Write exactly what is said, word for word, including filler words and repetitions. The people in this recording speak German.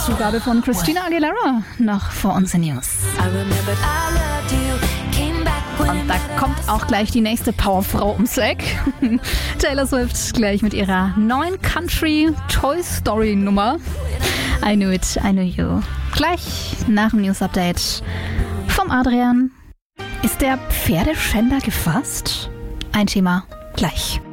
Zugabe von Christina Aguilera noch vor uns in News. Und da kommt auch gleich die nächste Powerfrau ums Eck. Taylor Swift gleich mit ihrer neuen Country Toy Story Nummer. I Knew It, I Knew You. Gleich nach dem News Update vom Adrian. Ist der Pferdeschänder gefasst? Ein Thema gleich.